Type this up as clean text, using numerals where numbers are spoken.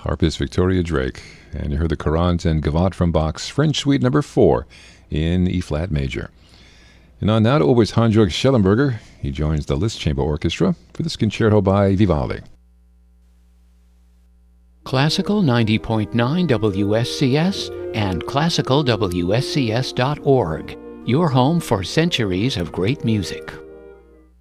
harpist Victoria Drake. And you heard the Courant and Gavotte from Bach's French Suite number 4 in E-flat major. And on now to Oboist Hans-Jörg Schellenberger. He joins the Liszt Chamber Orchestra for this concerto by Vivaldi. Classical 90.9 WSCS and classicalwscs.org. Your home for centuries of great music.